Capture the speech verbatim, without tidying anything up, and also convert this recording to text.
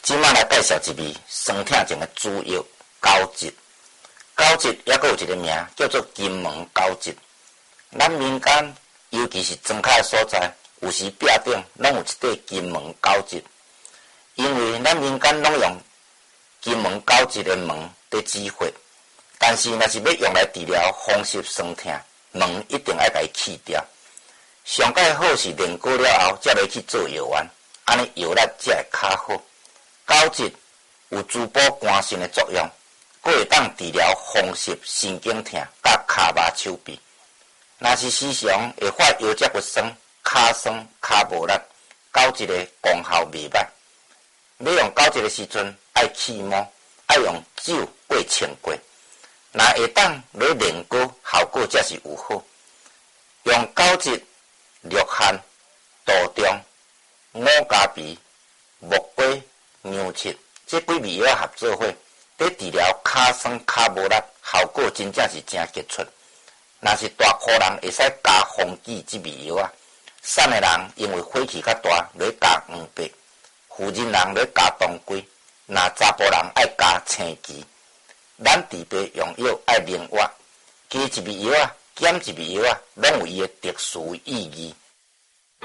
即摆来介绍一味酸痛症的主药高dịch。高dịch也阁有一个名叫做金门高dịch。咱民间尤其是庄脚的所在，有时壁顶拢有一块金门高dịch，因为咱民间拢用金门高dịch的门在止血，但是若是要用来治疗风湿酸痛，门一定要甲伊去掉。上界好是炼过了后，才要去做药丸，安尼药力才会较好。高dịch有滋补肝肾的作用，佫会当治疗风湿神经痛甲骹麻手臂。若是时常会发腰脊骨酸、骹酸、骹无力，高dịch的功效袂歹。要用高dịch的时阵，爱起毛，爱用酒过清过。若会当落炼膏，效果才是有好。用高dịch、鹿扞、杜仲、五加皮、木瓜、牛芪这几味药合作伙，在治疗骹酸骹无力，效果真正是真杰出。若是大箍人会使加风杞这味药啊，瘦的人因为火气较大，来加黄白；妇人人来加当归；若查甫人爱加青芪。咱治病用药爱灵活，加一味药啊，减一味药啊，拢有伊的特殊意义。